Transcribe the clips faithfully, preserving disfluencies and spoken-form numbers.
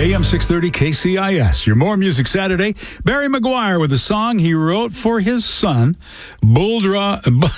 A M six thirty K C I S, your More Music Saturday. Barry McGuire with a song he wrote for his son, Buldra.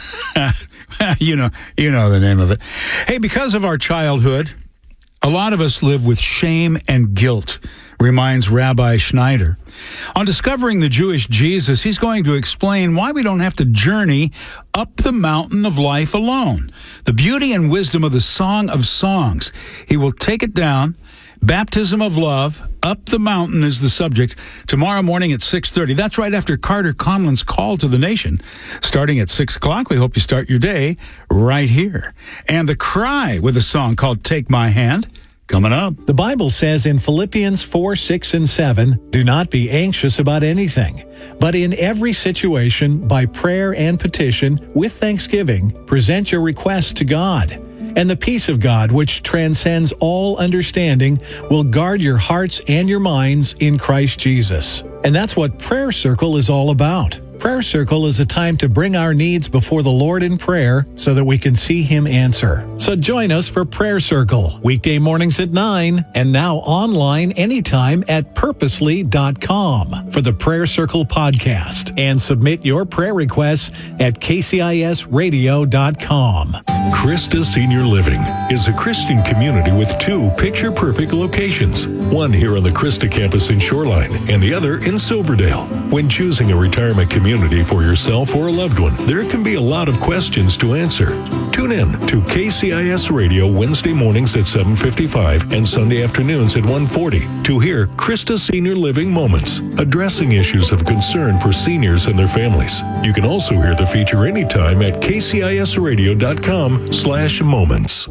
you know, you know the name of it. Hey, because of our childhood, a lot of us live with shame and guilt, reminds Rabbi Schneider. On discovering the Jewish Jesus, he's going to explain why we don't have to journey up the mountain of life alone. The beauty and wisdom of the Song of Songs. He will take it down. Baptism of Love, Up the Mountain is the subject, tomorrow morning at six thirty. That's right after Carter Conlon's Call to the Nation. Starting at six o'clock, we hope you start your day right here. And The Cry with a song called Take My Hand, coming up. The Bible says in Philippians four, six, and seven, do not be anxious about anything, but in every situation, by prayer and petition, with thanksgiving, present your requests to God. And the peace of God, which transcends all understanding, will guard your hearts and your minds in Christ Jesus. And that's what Prayer Circle is all about. Prayer Circle is a time to bring our needs before the Lord in prayer so that we can see Him answer. So join us for Prayer Circle, weekday mornings at nine, and now online anytime at purposely dot com for the Prayer Circle podcast. And submit your prayer requests at K C I S radio dot com. Christa Senior Living is a Christian community with two picture-perfect locations, one here on the Christa campus in Shoreline and the other in Silverdale. When choosing a retirement community for yourself or a loved one, there can be a lot of questions to answer. Tune in to K C I S Radio Wednesday mornings at seven fifty-five and Sunday afternoons at one forty to hear Christa Senior Living Moments, addressing issues of concern for seniors and their families. You can also hear the feature anytime at K C I S radio dot com slash moments.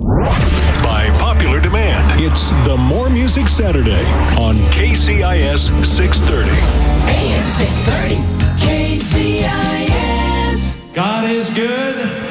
By popular demand, it's the More Music Saturday on K C I S six thirty. A M six thirty, K C I S. God is good.